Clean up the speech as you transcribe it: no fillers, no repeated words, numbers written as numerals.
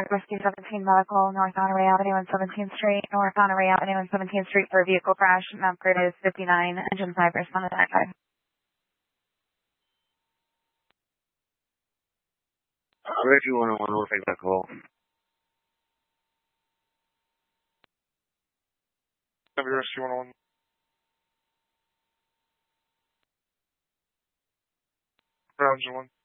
Rescue 17 Medical, North Honoré Avenue and 17th Street, North Honoré Avenue and 17th Street for a vehicle crash. Map grid is 59, engine 5 responded at 5. Rescue 101 will take that call. Rescue 101. Ground 1.